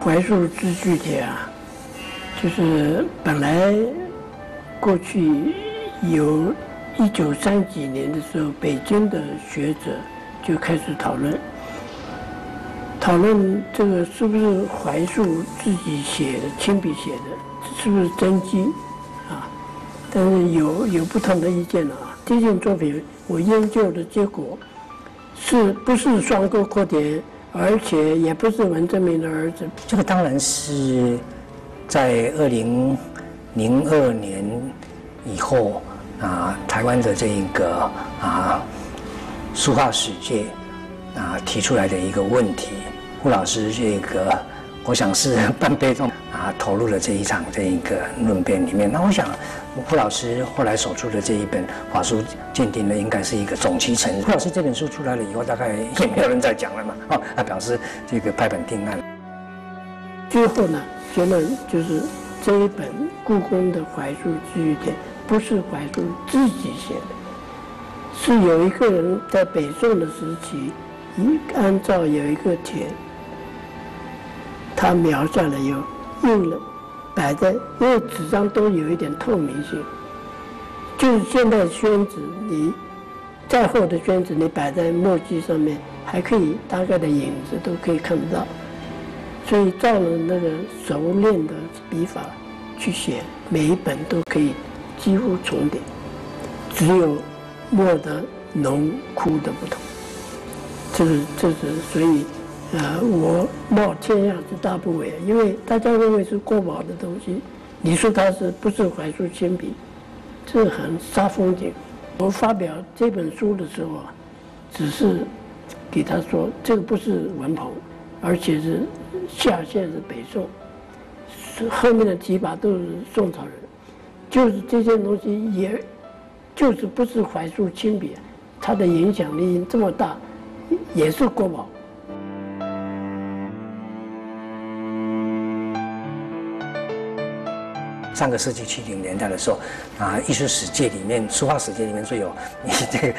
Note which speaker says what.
Speaker 1: 槐树字句帖啊，就是本来过去有1930几年的时候，北京的学者就开始讨论这个是不是槐树自己写的、亲笔写的，是不是真迹啊？但是有不同的意见啊。这件作品我研究的结果是不是双沟阔蝶，而且也不是文征明的儿子。
Speaker 2: 这个当然是在2002年以后台湾的这一个书画史界提出来的一个问题。胡老师这个，我想是半被动投入了这一场这一个论辩里面。那我想，胡老师后来手出的这一本《法书鉴定》呢，应该是一个总集成。胡老师这本书出来了以后，大概也没有人再讲了嘛，他表示这个拍板定案。
Speaker 1: 最后呢，结论就是这一本故宫的槐树字句帖不是槐树自己写的，是有一个人在北宋的时期，按照有一个帖，他描下来以后印了，摆在，因为纸张都有一点透明性，就是现在宣纸，你再厚的宣纸，你摆在墨迹上面，还可以大概的影子都可以看得到，所以照了那个熟练的笔法去写，每一本都可以几乎重叠，只有墨的浓枯的不同。这是所以，我冒天下之大不韪，因为大家认为是国宝的东西，你说它不是槐树亲笔，这很煞风景。我发表这本书的时候只是给他说这个不是文鹏，而且是下线是北宋，后面的几把都是宋朝人，就是这些东西也，就是不是槐树亲笔，它的影响力这么大。也是国宝。
Speaker 2: 上个世纪70年代的时候，艺术史界里面、书画史界里面最有这个